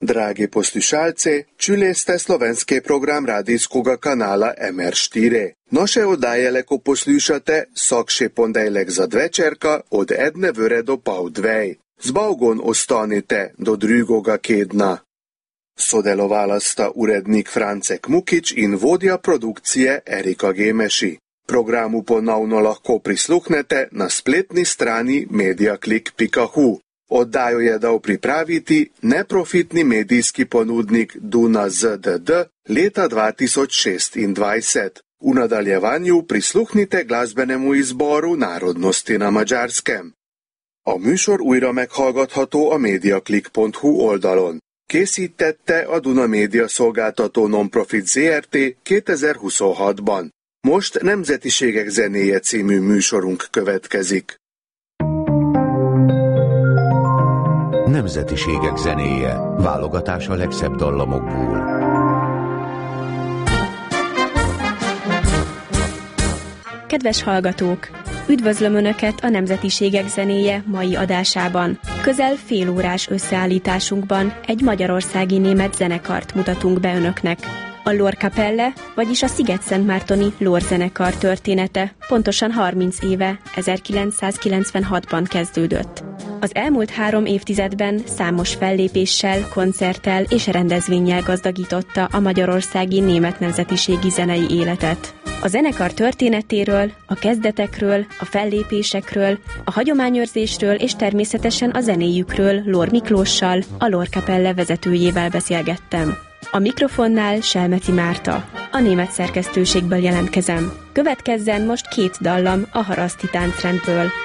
Dragi poslušalci, čuli ste slovenski program radijskega kanala MR4. Naše oddaje lahko poslušate vsak ponedeljek zvečerka od 1 do pol 2. Z Bogom ostanite do drugega kedna. Sodelovala sta urednik Francek Mukič in vodja produkcije Erika Gemeši. Programu ponovno lahko prisluhnete na spletni strani mediaklik.hu. Oddajo je dal pripraviti neprofitni medijski ponudnik Duna ZDD leta 2026. V nadaljevanju prisluhnite glasbenemu izboru narodnosti na Madžarskem. A műsor újra meghallgatható a mediaklik.hu oldalon. Készítette a Duna Média Szolgáltató Nonprofit Zrt. 2026-ban. Most Nemzetiségek zenéje című műsorunk következik. Nemzetiségek zenéje. Válogatás a legszebb dallamokból. Kedves hallgatók! Üdvözlöm Önöket a Nemzetiségek zenéje mai adásában. Közel félórás összeállításunkban egy magyarországi német zenekart mutatunk be Önöknek. A Lórkapelle, vagyis a Sziget-Szentmártoni Lórzenekar története pontosan 30 éve, 1996-ban kezdődött. Az elmúlt 3 évtizedben számos fellépéssel, koncerttel és rendezvénnyel gazdagította a magyarországi német nemzetiségi zenei életet. A zenekar történetéről, a kezdetekről, a fellépésekről, a hagyományőrzésről és természetesen a zenéjükről Lór Miklóssal, a Lórkapelle vezetőjével beszélgettem. A mikrofonnál Selmeci Márta. A német szerkesztőségből jelentkezem. Következzen most 2 dallam a haraszti táncrendből.